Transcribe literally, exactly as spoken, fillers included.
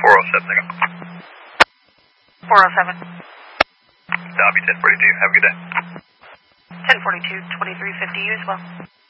four oh seven, there you go. four oh seven. Dobby ten forty-two, have a good day. ten forty-two, twenty-three fifty, you as well.